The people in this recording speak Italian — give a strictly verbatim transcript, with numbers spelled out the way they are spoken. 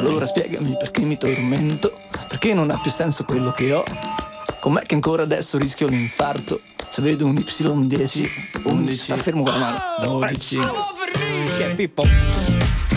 Allora spiegami perché mi tormento, perché non ha più senso quello che ho. Com'è che ancora adesso rischio l'infarto se vedo un Y dieci, undici, sta fermo con la mano, dodici. Che è Pippo.